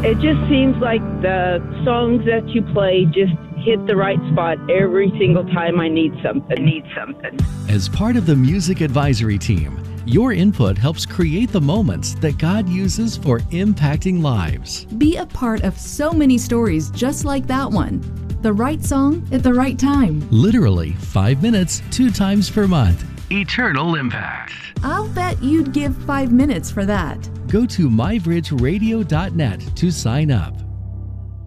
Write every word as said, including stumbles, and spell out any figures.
It just seems like the songs that you play just hit the right spot every single time I need something. I need something. As part of the Music Advisory Team, your input helps create the moments that God uses for impacting lives. Be a part of so many stories just like that one. The right song at the right time. Literally five minutes, two times per month. Eternal impact. I'll bet you'd give five minutes for that. Go to my bridge radio dot net to sign up.